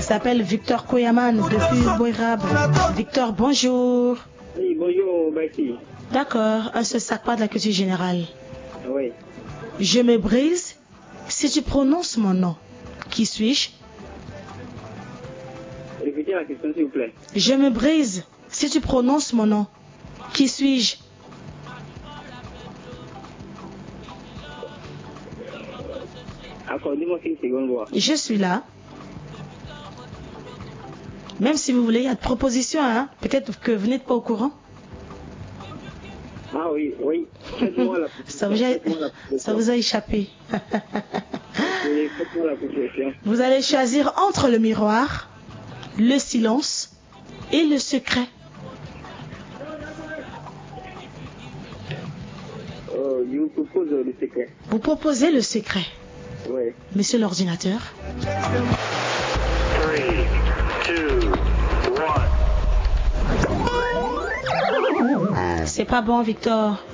s'appelle Victor Koyaman depuis Boirab. Victor, bonjour. Oui, bonjour, Baki. D'accord, un seul sac pas de la culture générale. Oui. Je me brise si tu prononces mon nom. Qui suis-je? Répétez la question, s'il vous plaît. Je me brise si tu prononces mon nom. Qui suis-je? Accordez-moi une seconde voir. Je suis là. Même si vous voulez, il y a de propositions, hein. Peut-être que vous n'êtes pas au courant. Ah oui, oui. Faites-moi la Ça vous a échappé. Oui, faites-moi la proposition. Vous allez choisir entre le miroir, le silence et le secret. Je vous propose le secret. Vous proposez le secret. Oui. Monsieur l'ordinateur. 3, 2, 1. C'est pas bon, Victor.